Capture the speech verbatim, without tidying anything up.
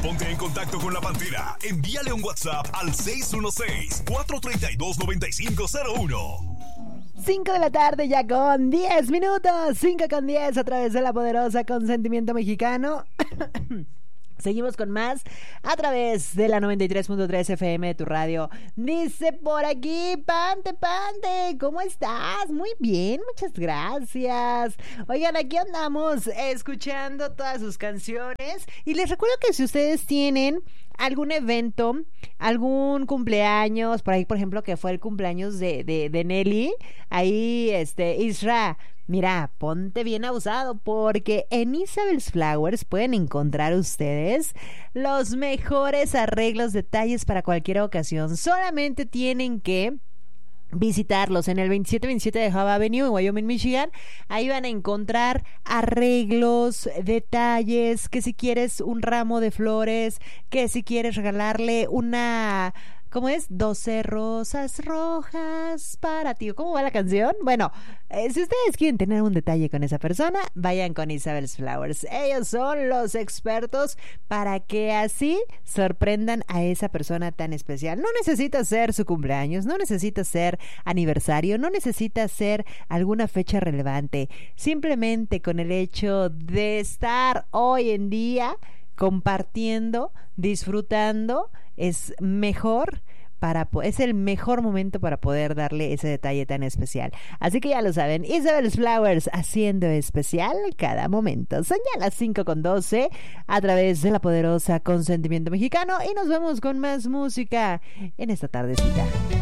Ponte en contacto con La Pantera. Envíale un WhatsApp al seis uno seis, cuatro tres dos, nueve cinco cero uno. cinco de la tarde ya con diez minutos. cinco con diez a través de la poderosa Consentimiento Mexicano. Seguimos con más a través de la noventa y tres punto tres F M de tu radio. Dice por aquí, Pante, Pante, ¿cómo estás? Muy bien, muchas gracias. Oigan, aquí andamos escuchando todas sus canciones. Y les recuerdo que si ustedes tienen algún evento, algún cumpleaños, por ahí por ejemplo que fue el cumpleaños de, de, de Nelly, ahí este, Isra, mira, ponte bien abusado porque en Isabel's Flowers pueden encontrar ustedes los mejores arreglos, detalles para cualquier ocasión. Solamente tienen que visitarlos en el veintisiete veintisiete de Hava Avenue en Wyoming, Michigan. Ahí van a encontrar arreglos, detalles, que si quieres un ramo de flores, que si quieres regalarle una... ¿Cómo es? doce rosas rojas para ti. ¿Cómo va la canción? Bueno, eh, si ustedes quieren tener un detalle con esa persona, vayan con Isabel's Flowers. Ellos son los expertos para que así sorprendan a esa persona tan especial. No necesita ser su cumpleaños, no necesita ser aniversario, no necesita ser alguna fecha relevante. Simplemente con el hecho de estar hoy en día compartiendo, disfrutando, es mejor para es el mejor momento para poder darle ese detalle tan especial. Así que ya lo saben, Isabel's Flowers haciendo especial cada momento. Son ya las cinco con doce a través de la poderosa Consentimiento Mexicano y nos vemos con más música en esta tardecita.